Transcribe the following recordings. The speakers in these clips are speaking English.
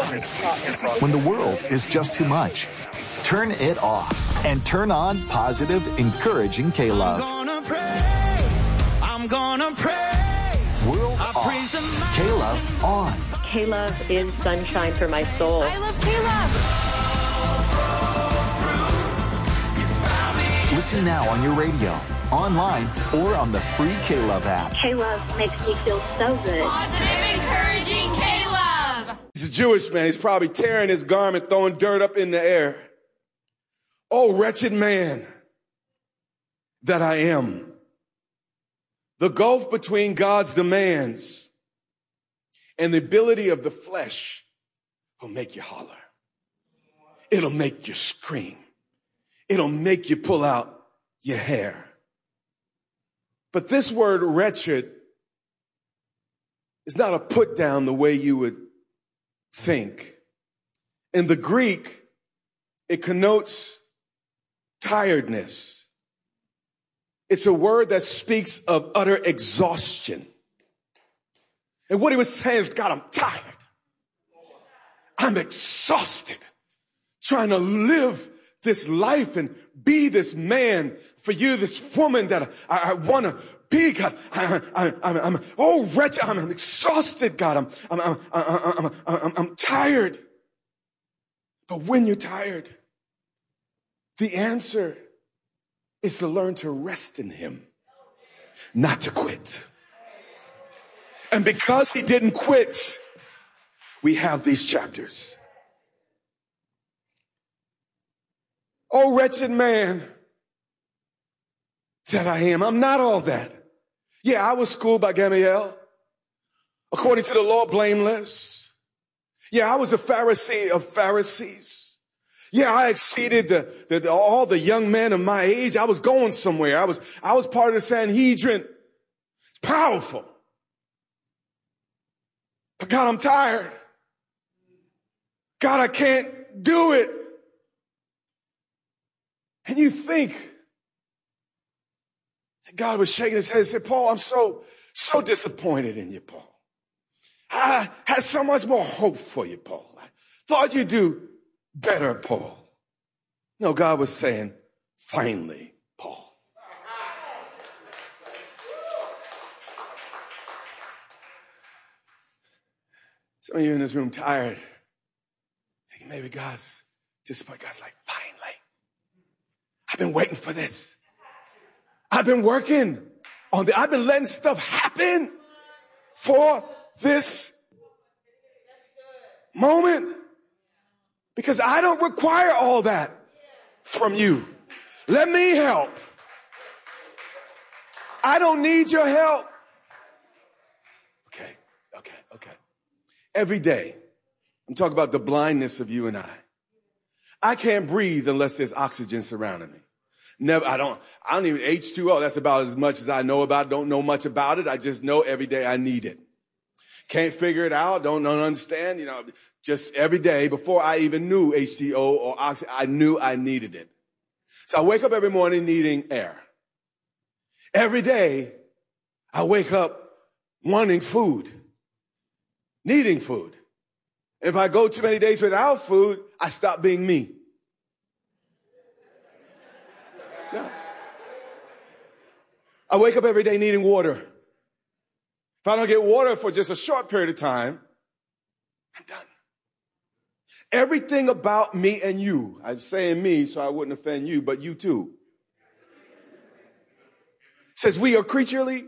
When the world is just too much, turn it off and turn on positive, encouraging K-Love. I'm gonna praise. World off. K-Love on. K-Love is sunshine for my soul. I love K-Love. Listen now on your radio, online, or on the free K-Love app. K-Love makes me feel so good. Positive, encouraging K-Love. He's a Jewish man. He's probably tearing his garment, throwing dirt up in the air. Oh, wretched man that I am. The gulf between God's demands and the ability of the flesh will make you holler. It'll make you scream. It'll make you pull out your hair. But this word wretched is not a put down the way you would think. In the Greek, it connotes tiredness. It's a word that speaks of utter exhaustion. And what he was saying is, God, I'm tired. I'm exhausted trying to live this life and be this man for you, this woman that I want to be, God. I'm oh wretched. I'm exhausted, God. I'm tired. But when you're tired, the answer is to learn to rest in him, not to quit. And because he didn't quit, we have these chapters. Oh, wretched man that I am. I'm not all that. Yeah, I was schooled by Gamaliel, according to the law, blameless. Yeah, I was a Pharisee of Pharisees. Yeah, I exceeded all the young men of my age. I was going somewhere. I was part of the Sanhedrin. It's powerful. But God, I'm tired. God, I can't do it. And you think that God was shaking his head and said, Paul, I'm so disappointed in you, Paul. I had so much more hope for you, Paul. I thought you'd do better, Paul. No, God was saying, finally, Paul. Some of you in this room tired, thinking maybe God's disappointed. God's like, finally. I've been waiting for this. I've been working on this. I've been letting stuff happen for this moment. Because I don't require all that from you. Let me help. I don't need your help. Okay. Every day, I'm talking about the blindness of you and I can't breathe unless there's oxygen surrounding me. Never, I don't even H2O. That's about as much as I know about it. Don't know much about it. I just know every day I need it. Can't figure it out. Don't understand. Just every day before I even knew H2O or oxygen, I knew I needed it. So I wake up every morning needing air. Every day I wake up wanting food, needing food. If I go too many days without food, I stop being me. Yeah. I wake up every day needing water. If I don't get water for just a short period of time, I'm done. Everything about me and you, I'm saying me so I wouldn't offend you, but you too, says we are creaturely.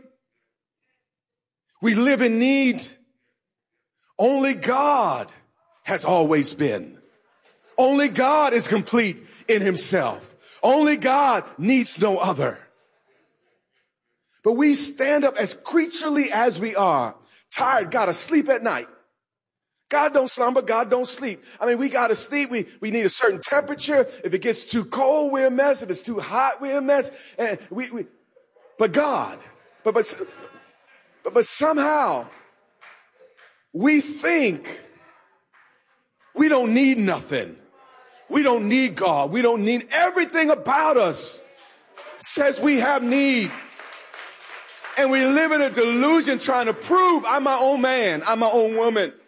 We live in need. Only God has always been. Only God is complete in himself. Only God needs no other. But we stand up as creaturely as we are, tired, gotta sleep at night. God don't slumber, God don't sleep. I mean, we gotta sleep. We need a certain temperature. If it gets too cold, we're a mess. If it's too hot, we're a mess. And but God, but somehow we think we don't need nothing. We don't need God. We don't need everything about us says we have need. And we live in a delusion trying to prove I'm my own man. I'm my own woman.